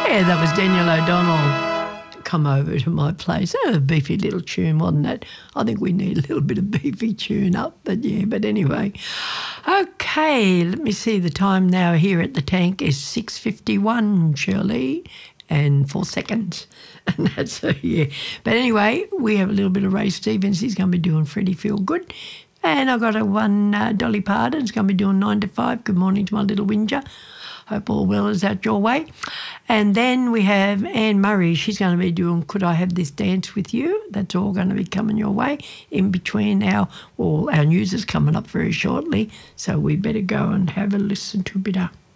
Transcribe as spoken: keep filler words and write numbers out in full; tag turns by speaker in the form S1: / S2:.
S1: Yeah, that was Daniel O'Donnell. Come over to my place. Oh, a beefy little tune, wasn't it? I think we need a little bit of beefy tune up, but yeah, but anyway. Okay, let me see the time now here at the tank is six fifty-one, Shirley, and four seconds. And that's, uh, yeah. But anyway, we have a little bit of Ray Stevens. He's going to be doing Freddie Feel Good. And I've got a one, uh, Dolly Parton's going to be doing nine to five. Good morning to my little whinger. Hope all well is out your way. And then we have Anne Murray. She's going to be doing Could I Have This Dance With You? That's all going to be coming your way in between our, well, our news is coming up very shortly, so we better go and have a listen to a bit of